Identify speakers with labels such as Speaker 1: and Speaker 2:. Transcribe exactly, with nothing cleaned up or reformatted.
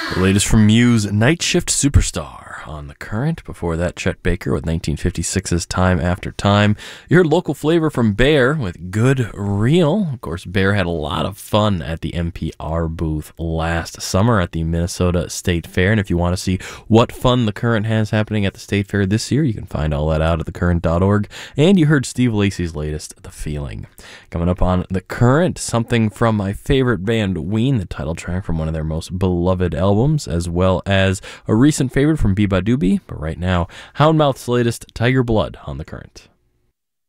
Speaker 1: The latest from Muse, Night Shift Superstar on The Current. Before that, Chet Baker with nineteen fifty-six's Time After Time. You heard local flavor from Bear with Good Real. Of course, Bear had a lot of fun at the N P R booth last summer at the Minnesota State Fair. And if you want to see what fun The Current has happening at the State Fair this year, you can find all that out at the current dot org. And you heard Steve Lacy's latest, The Feeling. Coming up on The Current, something from my favorite band, Ween, the title track from one of their most beloved albums, as well as a recent favorite from Biba Doobie. But right now, Houndmouth's latest, Tiger Blood, on The Current.